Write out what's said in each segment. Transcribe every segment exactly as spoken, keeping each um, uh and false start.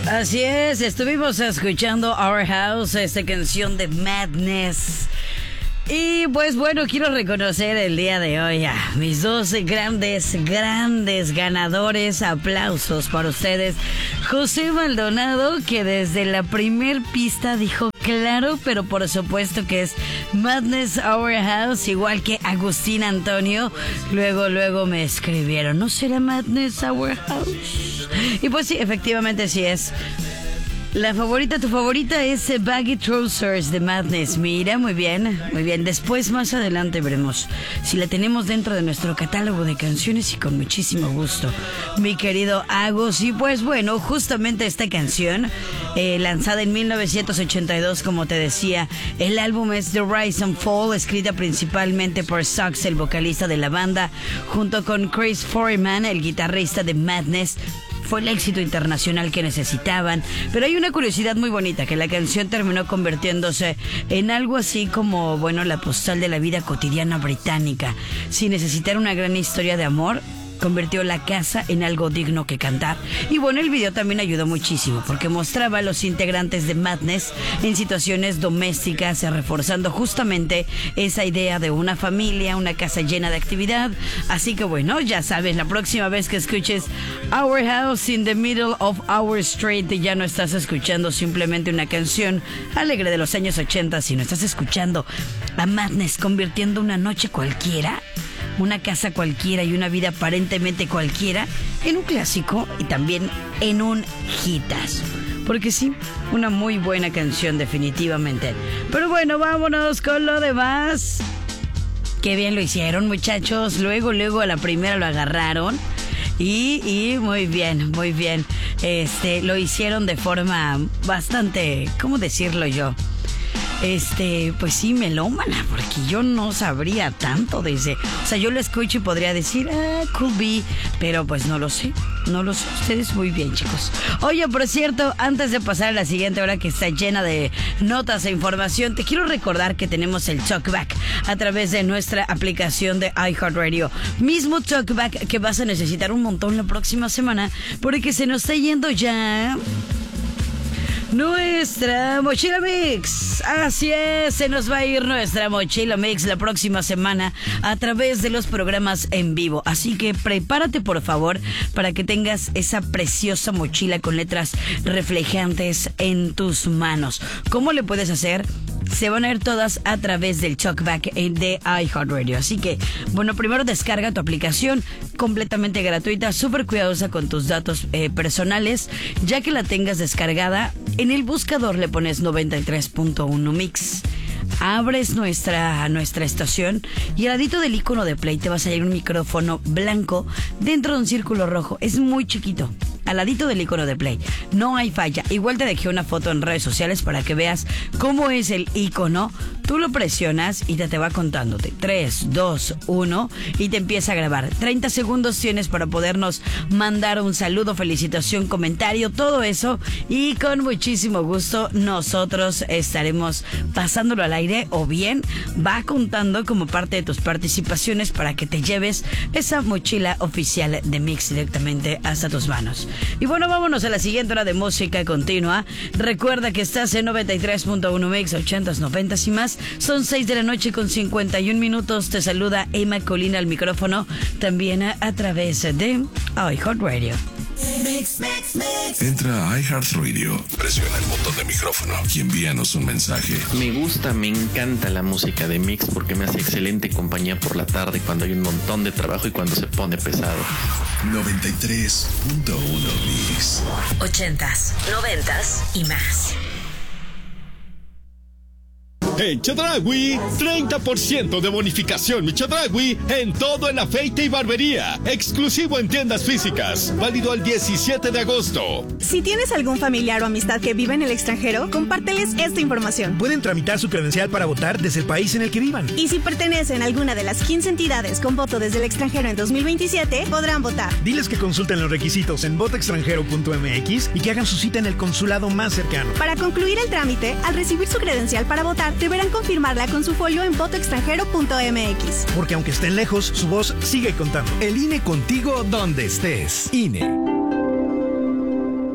Así es, estuvimos escuchando Our House, esta canción de Madness. Y pues bueno, quiero reconocer el día de hoy a mis dos grandes, grandes ganadores. Aplausos para ustedes. José Maldonado, que desde la primer pista dijo claro, pero por supuesto que es Madness Our House, igual que Agustín Antonio. Luego, luego me escribieron, ¿no será Madness Our House? Y pues sí, efectivamente sí es. La favorita, tu favorita es Baggy Trousers de Madness. Mira, muy bien, muy bien. Después, más adelante, veremos si la tenemos dentro de nuestro catálogo de canciones y con muchísimo gusto, mi querido Agus. Y pues bueno, justamente esta canción, eh, lanzada en mil novecientos ochenta y dos, como te decía, el álbum es The Rise and Fall, escrita principalmente por Suggs, el vocalista de la banda, junto con Chris Foreman, el guitarrista de Madness. Fue el éxito internacional que necesitaban. Pero hay una curiosidad muy bonita, que la canción terminó convirtiéndose en algo así como, bueno, la postal de la vida cotidiana británica. Sin necesitar una gran historia de amor, convirtió la casa en algo digno que cantar. Y bueno, el video también ayudó muchísimo, porque mostraba a los integrantes de Madness en situaciones domésticas, reforzando justamente esa idea de una familia, una casa llena de actividad. Así que bueno, ya sabes, la próxima vez que escuches Our House in the Middle of Our Street, ya no estás escuchando simplemente una canción alegre de los años ochenta, sino estás escuchando a Madness convirtiendo una noche cualquiera, una casa cualquiera y una vida aparentemente cualquiera en un clásico y también en un hitazo. Porque sí, una muy buena canción definitivamente. Pero bueno, vámonos con lo demás. Qué bien lo hicieron, muchachos. Luego, luego a la primera lo agarraron. Y, y muy bien, muy bien. Este, lo hicieron de forma bastante, ¿cómo decirlo yo? Este, pues sí, melómana, porque yo no sabría tanto de ese. O sea, yo lo escucho y podría decir, ah, could be, pero pues no lo sé, no lo sé. Ustedes muy bien, chicos. Oye, por cierto, antes de pasar a la siguiente hora, que está llena de notas e información, te quiero recordar que tenemos el Talkback a través de nuestra aplicación de iHeartRadio. Mismo Talkback que vas a necesitar un montón la próxima semana, porque se nos está yendo ya nuestra Mochila Mix. Así es, se nos va a ir nuestra Mochila Mix la próxima semana a través de los programas en vivo. Así que prepárate, por favor, para que tengas esa preciosa mochila con letras reflejantes en tus manos. ¿Cómo le puedes hacer? Se van a ir todas a través del Talkback de iHeartRadio. Así que, bueno, primero descarga tu aplicación completamente gratuita, súper cuidadosa con tus datos eh, personales. Ya que la tengas descargada, en el buscador le pones noventa y tres punto uno Mix. Abres nuestra, nuestra estación y al ladito del icono de play te va a salir un micrófono blanco dentro de un círculo rojo. Es muy chiquito, al ladito del icono de play. No hay falla. Igual te dejé una foto en redes sociales para que veas cómo es el icono. Tú lo presionas y te, te va contándote tres, dos, uno y te empieza a grabar. treinta segundos tienes para podernos mandar un saludo, felicitación, comentario, todo eso. Y con muchísimo gusto nosotros estaremos pasándolo al aire, o bien va contando como parte de tus participaciones para que te lleves esa mochila oficial de Mix directamente hasta tus manos. Y bueno, vámonos a la siguiente hora de música continua. Recuerda que estás en noventa y tres punto uno Mix, ochentas, noventas y más. Son seis de la noche con cincuenta y un minutos. Te saluda Emma Colina al micrófono, también a, a través de iHeartRadio. Mix, mix, mix. Entra a iHeartRadio, presiona el botón de micrófono y envíanos un mensaje. Me gusta, me encanta la música de Mix porque me hace excelente compañía por la tarde cuando hay un montón de trabajo y cuando se pone pesado. noventa y tres punto uno Mix. Ochentas, noventas y más. En Chedraui, treinta por ciento de bonificación, mi Chedraui, en todo el afeite y barbería. Exclusivo en tiendas físicas. Válido al diecisiete de agosto. Si tienes algún familiar o amistad que vive en el extranjero, compárteles esta información. Pueden tramitar su credencial para votar desde el país en el que vivan. Y si pertenecen a alguna de las quince entidades con voto desde el extranjero en dos mil veintisiete, podrán votar. Diles que consulten los requisitos en voto extranjero punto m x y que hagan su cita en el consulado más cercano. Para concluir el trámite, al recibir su credencial para votar, deberán confirmarla con su folio en voto extranjero punto m x. Porque aunque estén lejos, su voz sigue contando. El I N E contigo donde estés. I N E.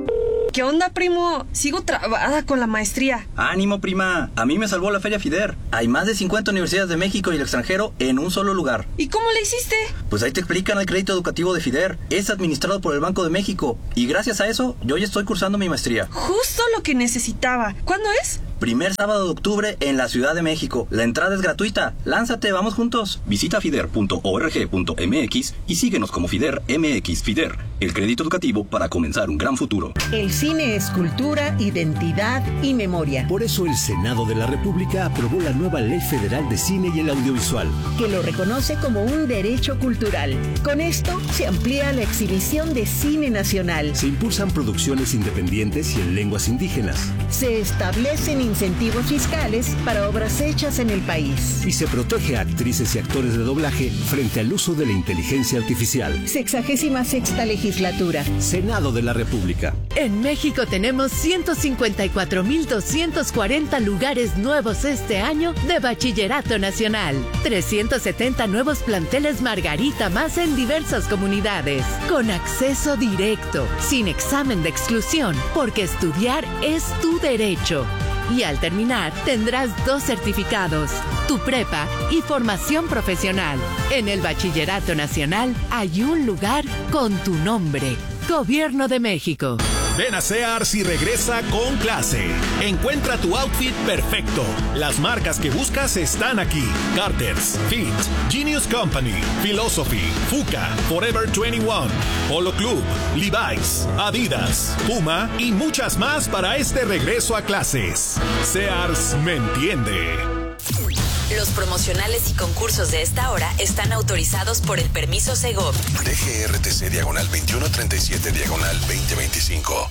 ¿Qué onda, primo? Sigo trabada con la maestría. Ánimo, prima. A mí me salvó la Feria FIDER. Hay más de cincuenta universidades de México y el extranjero en un solo lugar. ¿Y cómo le hiciste? Pues ahí te explican el crédito educativo de FIDER. Es administrado por el Banco de México. Y gracias a eso, yo ya estoy cursando mi maestría. Justo lo que necesitaba. ¿Cuándo es? Primer sábado de octubre en la Ciudad de México. La entrada es gratuita. Lánzate, vamos juntos. Visita fider punto org punto mx y síguenos como FIDER M X. FIDER, el crédito educativo para comenzar un gran futuro. El cine es cultura, identidad y memoria. Por eso el Senado de la República aprobó la nueva Ley Federal de Cine y el Audiovisual, que lo reconoce como un derecho cultural. Con esto se amplía la exhibición de cine nacional. Se impulsan producciones independientes y en lenguas indígenas. Se establecen incentivos fiscales para obras hechas en el país. Y se protege a actrices y actores de doblaje frente al uso de la inteligencia artificial. Sexagésima sexta legislatura. Senado de la República. En México tenemos ciento cincuenta y cuatro mil doscientos cuarenta lugares nuevos este año de Bachillerato Nacional. trescientos setenta nuevos planteles Margarita más en diversas comunidades. Con acceso directo, sin examen de exclusión, porque estudiar es tu derecho. Y al terminar, tendrás dos certificados, tu prepa y formación profesional. En el Bachillerato Nacional hay un lugar con tu nombre. Gobierno de México. Ven a Sears y regresa con clase. Encuentra tu outfit perfecto. Las marcas que buscas están aquí. Carter's, Fit, Genius Company, Philosophy, Fuka, Forever veintiuno, Polo Club, Levi's, Adidas, Puma y muchas más para este regreso a clases. Sears me entiende. Los promocionales y concursos de esta hora están autorizados por el permiso Segov. D G R T C diagonal veintiuno treinta y siete diagonal veinte veinticinco.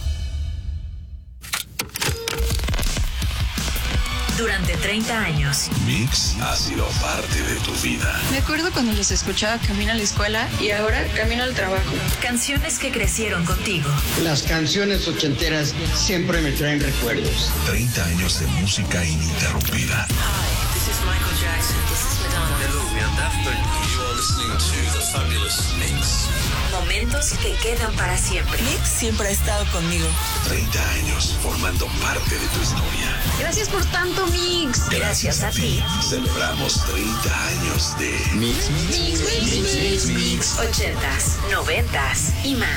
Durante treinta años. Mix ha sido parte de tu vida. Me acuerdo cuando los escuchaba camino a la escuela y ahora camino al trabajo. Canciones que crecieron contigo. Las canciones ochenteras siempre me traen recuerdos. treinta años de música ininterrumpida. Hi, this is Michael Jackson. This is Madonna. Hello, we are Daft Punk. You are listening to the fabulous Mix. Momentos que quedan para siempre. Mix siempre ha estado conmigo. treinta años formando parte de tu historia. Gracias por tanto, Mix. Gracias, Gracias a ti. Celebramos treinta años de Mix, Mix, Mix, Mix, Mix, Mix. ochentas, noventas y más.